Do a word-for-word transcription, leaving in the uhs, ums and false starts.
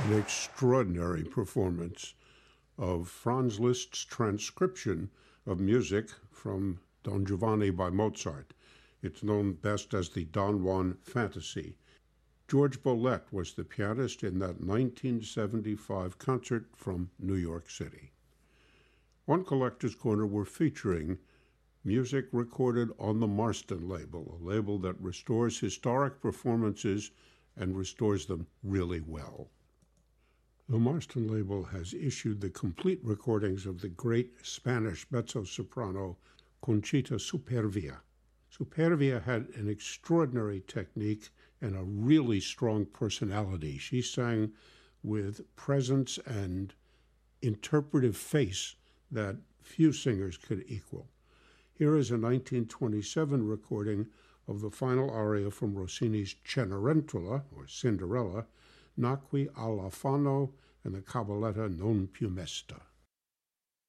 An extraordinary performance of Franz Liszt's transcription of music from Don Giovanni by Mozart. It's known best as the Don Juan Fantasy. George Bollette was the pianist in that nineteen seventy-five concert from New York City. On Collector's Corner, we're featuring music recorded on the Marston label, a label that restores historic performances and restores them really well. The Marston label has issued the complete recordings of the great Spanish mezzo-soprano Conchita Supervia. Supervia had an extraordinary technique and a really strong personality. She sang with presence and interpretive face that few singers could equal. Here is a nineteen twenty-seven recording of the final aria from Rossini's Cenerentola, or Cinderella, Nacqui alla Fano, and the cabaletta Non più mesta.